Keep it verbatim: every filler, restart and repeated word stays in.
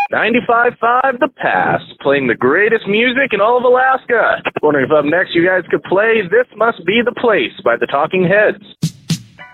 ninety-five point five The Pass, playing the greatest music in all of Alaska. Wondering if up next you guys could play This Must Be the Place by the Talking Heads.